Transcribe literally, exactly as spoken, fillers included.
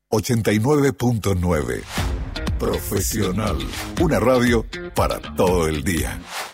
ochenta y nueve punto nueve. Profesional. Una radio para todo el día.